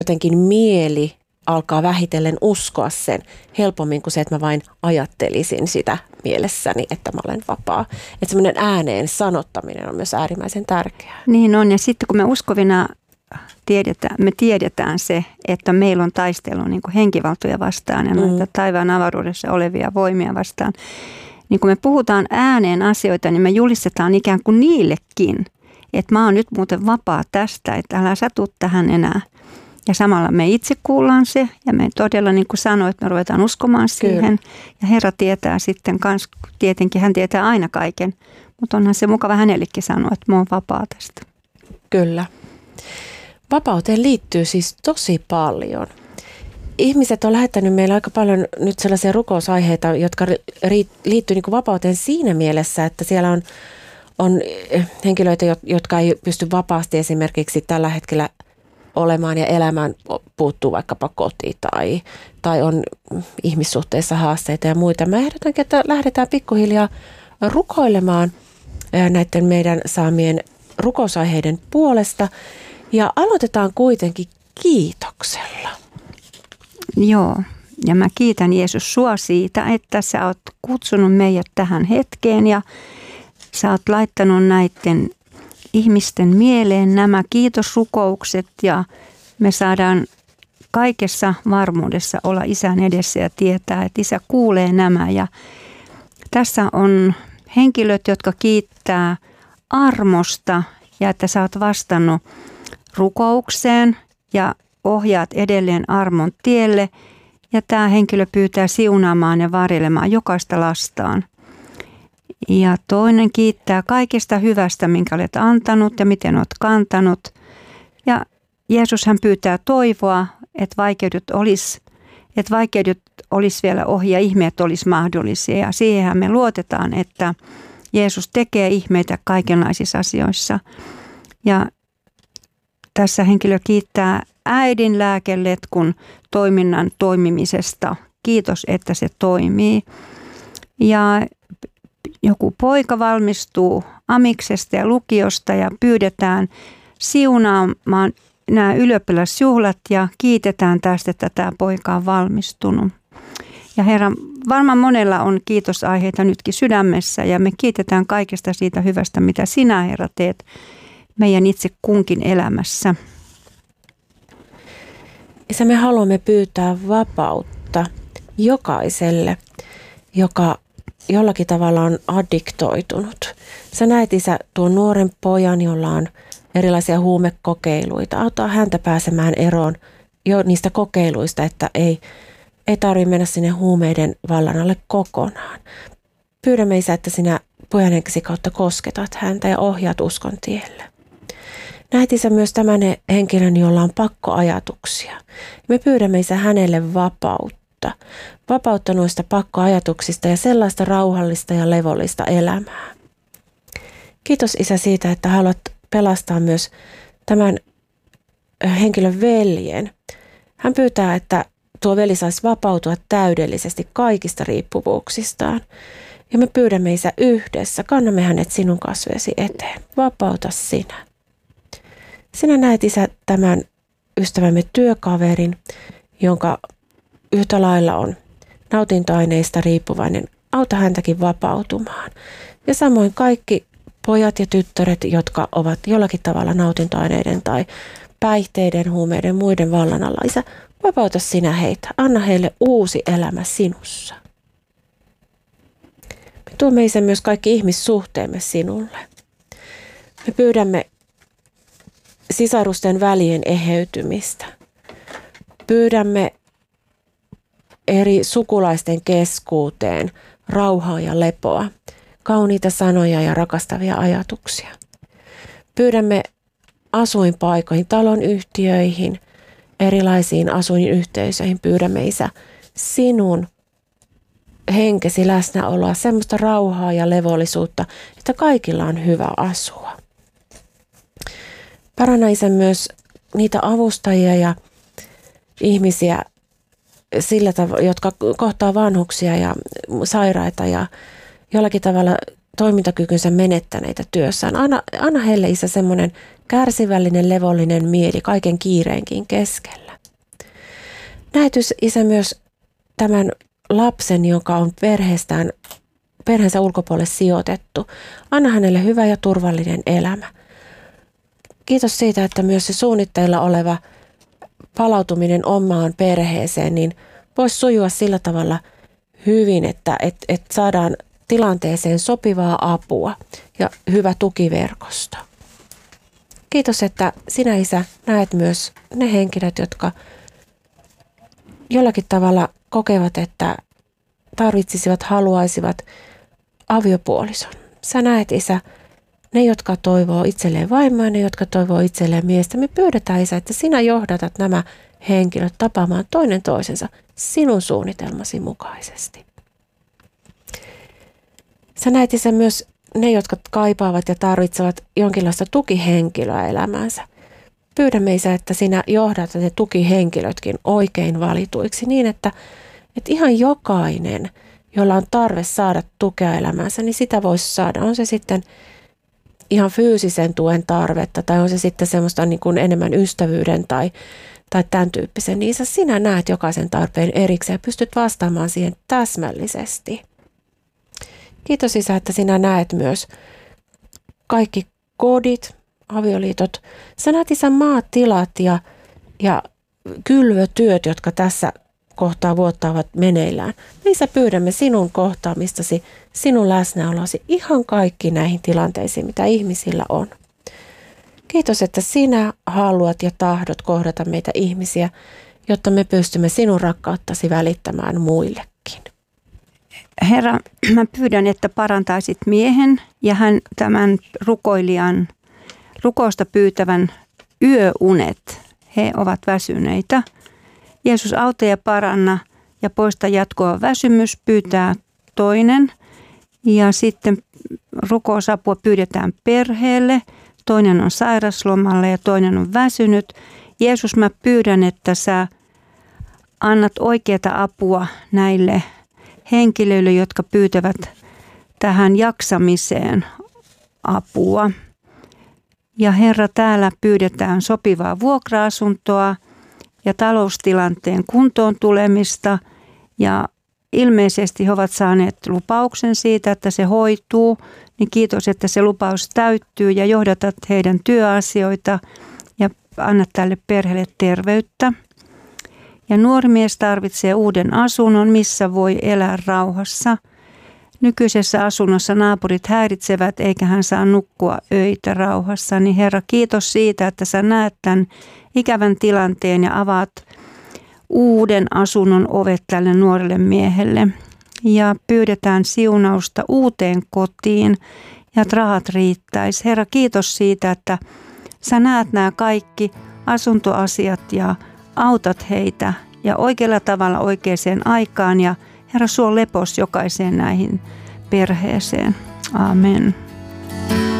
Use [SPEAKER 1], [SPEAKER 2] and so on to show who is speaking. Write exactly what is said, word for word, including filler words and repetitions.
[SPEAKER 1] jotenkin mieli alkaa vähitellen uskoa sen helpommin kuin se, että mä vain ajattelisin sitä mielessäni, että mä olen vapaa. Että semmoinen ääneen sanottaminen on myös äärimmäisen tärkeää.
[SPEAKER 2] Niin on, ja sitten kun me uskovina tiedetään, me tiedetään se, että meillä on taistelu niin kuin henkivaltoja vastaan ja noita mm. taivaan avaruudessa olevia voimia vastaan. Niin kun me puhutaan ääneen asioita, niin me julistetaan ikään kuin niillekin, että mä oon nyt muuten vapaa tästä, että älä sä tuu tähän enää. Ja samalla me itse kuullaan se ja me todella niin kuin sanoin, että me ruvetaan uskomaan siihen. Kyllä. Ja Herra tietää sitten kans, tietenkin hän tietää aina kaiken, mutta onhan se mukava hänellekin sanoa, että mä oon vapaa tästä.
[SPEAKER 1] Kyllä. Vapauteen liittyy siis tosi paljon. Ihmiset on lähettänyt meille aika paljon nyt sellaisia rukousaiheita, jotka liittyy niin kuin vapauteen siinä mielessä, että siellä on, on henkilöitä, jotka ei pysty vapaasti esimerkiksi tällä hetkellä olemaan ja elämään, puuttuu vaikkapa koti tai, tai on ihmissuhteissa haasteita ja muita. Mä ehdotankin, että lähdetään pikkuhiljaa rukoilemaan näiden meidän saamien rukousaiheiden puolesta ja aloitetaan kuitenkin kiitoksella.
[SPEAKER 2] Joo, ja mä kiitän Jeesus sua siitä, että sä oot kutsunut meidät tähän hetkeen ja sä oot laittanut näiden ihmisten mieleen nämä kiitosrukoukset ja me saadaan kaikessa varmuudessa olla Isän edessä ja tietää, että Isä kuulee nämä. Ja tässä on henkilöt, jotka kiittää armosta ja että sä oot vastannut rukoukseen ja ohjaat edelleen armon tielle. Ja tämä henkilö pyytää siunaamaan ja varjelemaan jokaista lastaan. Ja toinen kiittää kaikesta hyvästä, minkä olet antanut ja miten olet kantanut. Ja Jeesus hän pyytää toivoa, että vaikeudet olisi, että vaikeudet olisi vielä ohi ja ihmeet olisi mahdollisia. Ja siihenhän me luotetaan, että Jeesus tekee ihmeitä kaikenlaisissa asioissa. Ja tässä henkilö kiittää äidin lääkeletkun toiminnan toimimisesta. Kiitos, että se toimii. Ja joku poika valmistuu amiksesta ja lukiosta ja pyydetään siunaamaan nämä ylioppilasjuhlat ja kiitetään tästä, että tämä poika on valmistunut. Ja Herra, varmaan monella on kiitosaiheita nytkin sydämessä ja me kiitetään kaikesta siitä hyvästä, mitä sinä, Herra, teet meidän itse kunkin elämässä.
[SPEAKER 1] Isä, me haluamme pyytää vapautta jokaiselle, joka jollakin tavalla on addiktoitunut. Sä näet, Isä, tuon nuoren pojan, jolla on erilaisia huumekokeiluita. Auttaa häntä pääsemään eroon jo niistä kokeiluista, että ei, ei tarvitse mennä sinne huumeiden vallan alle kokonaan. Pyydämme, Isä, että sinä Pojan henkesi kautta kosketat häntä ja ohjaat uskon tielle. Näet, Isä, myös tämän henkilön, jolla on pakkoajatuksia. Me pyydämme, Isä, hänelle vapautta. Vapautta noista pakkoajatuksista ja sellaista rauhallista ja levollista elämää. Kiitos, Isä, siitä, että haluat pelastaa myös tämän henkilön veljen. Hän pyytää, että tuo veli saisi vapautua täydellisesti kaikista riippuvuuksistaan. Ja me pyydämme, Isä, yhdessä, kannamme hänet sinun kasvesi eteen. Vapauta sinä. Sinä näet, Isä, tämän ystävämme työkaverin, jonka yhtä lailla on nautintoaineista riippuvainen. Auta häntäkin vapautumaan. Ja samoin kaikki pojat ja tyttäret, jotka ovat jollakin tavalla nautintoaineiden tai päihteiden, huumeiden, muiden vallan alla. Isä, vapauta sinä heitä. Anna heille uusi elämä sinussa. Me tuomme, Isä, myös kaikki ihmissuhteemme sinulle. Me pyydämme sisarusten välien eheytymistä. Pyydämme eri sukulaisten keskuuteen rauhaa ja lepoa, kauniita sanoja ja rakastavia ajatuksia. Pyydämme asuinpaikoihin, talonyhtiöihin, erilaisiin asuinyhteisöihin. Pyydämme, Isä, sinun henkesi läsnäoloa, semmoista rauhaa ja levollisuutta, että kaikilla on hyvä asua. Paranna, Isä, myös niitä avustajia ja ihmisiä, sillä tav- jotka kohtaa vanhuksia ja sairaita ja jollakin tavalla toimintakykynsä menettäneitä työssään. Anna, anna heille, Isä, semmoinen kärsivällinen, levollinen mieli kaiken kiireenkin keskellä. Näet, Isä, myös tämän lapsen, joka on perheestään, perheensä ulkopuolelle sijoitettu. Anna hänelle hyvä ja turvallinen elämä. Kiitos siitä, että myös se suunnitteilla oleva palautuminen omaan perheeseen niin voisi sujua sillä tavalla hyvin, että et, et saadaan tilanteeseen sopivaa apua ja hyvä tukiverkosto. Kiitos, että sinä, Isä, näet myös ne henkilöt, jotka jollakin tavalla kokevat, että tarvitsisivat, haluaisivat aviopuolison. Sä näet, Isä, ne, jotka toivoo itselleen vaimoa, ne, jotka toivoo itselleen miestä. Me pyydetään, Isä, että sinä johdatat nämä henkilöt tapaamaan toinen toisensa sinun suunnitelmasi mukaisesti. Sä näet, Isä, myös ne, jotka kaipaavat ja tarvitsevat jonkinlaista tukihenkilöä elämäänsä. Pyydämme, Isä, että sinä johdat ne tukihenkilötkin oikein valituiksi niin, että, että ihan jokainen, jolla on tarve saada tukea elämäänsä, niin sitä voisi saada. On se sitten ihan fyysisen tuen tarvetta tai on se sitten semmoista niin kuin enemmän ystävyyden tai, tai tämän tyyppisen. Niin Isä, sinä näet jokaisen tarpeen erikseen ja pystyt vastaamaan siihen täsmällisesti. Kiitos, Isä, että sinä näet myös kaikki kodit, avioliitot. Sä näet, Isä, maatilat ja, ja kylvötyöt, jotka tässä kohtaa vuotta ovat meneillään. Niissä pyydämme sinun kohtaamistasi, sinun läsnäolosi ihan kaikki näihin tilanteisiin, mitä ihmisillä on. Kiitos, että sinä haluat ja tahdot kohdata meitä ihmisiä, jotta me pystymme sinun rakkauttasi välittämään muillekin.
[SPEAKER 2] Herra, mä pyydän, että parantaisit miehen ja hän tämän rukoilijan, rukousta pyytävän yöunet. He ovat väsyneitä. Jeesus, auta ja paranna ja poista jatkoa väsymys, pyytää toinen. Ja sitten rukousapua pyydetään perheelle. Toinen on sairaslomalla ja toinen on väsynyt. Jeesus, mä pyydän, että sä annat oikeata apua näille henkilöille, jotka pyytävät tähän jaksamiseen apua. Ja Herra, täällä pyydetään sopivaa vuokra-asuntoa ja taloustilanteen kuntoon tulemista. Ja ilmeisesti he ovat saaneet lupauksen siitä, että se hoituu. Niin kiitos, että se lupaus täyttyy ja johdatat heidän työasioita ja annat tälle perheelle terveyttä. Ja nuori mies tarvitsee uuden asunnon, missä voi elää rauhassa. Nykyisessä asunnossa naapurit häiritsevät eikä hän saa nukkua öitä rauhassa. Niin Herra, kiitos siitä, että sä näet tämän ikävän tilanteen ja avaat uuden asunnon ovet tälle nuorelle miehelle. Ja pyydetään siunausta uuteen kotiin ja että rahat riittäisi. Herra, kiitos siitä, että sä näet nämä kaikki asuntoasiat ja autat heitä ja oikealla tavalla oikeaan aikaan ja Herra, suo lepos jokaiseen näihin perheeseen. Amen.